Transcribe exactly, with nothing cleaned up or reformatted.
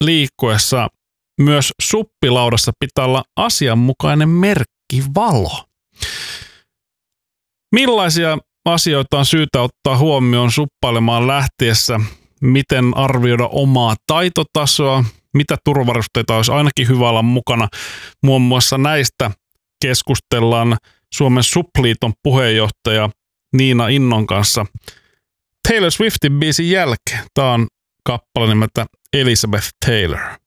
liikkuessa myös suppilaudassa pitää olla asianmukainen merkki valo. Millaisia asioita on syytä ottaa huomioon suppailemaan lähtiessä? Miten arvioida omaa taitotasoa? Mitä turvarusteita olisi ainakin hyvä olla mukana? Muun muassa näistä keskustellaan Suomen Supliiton puheenjohtaja Niina Innon kanssa Taylor Swiftin biisin jälkeen. Tämä on kappale nimeltä Elizabeth Taylor.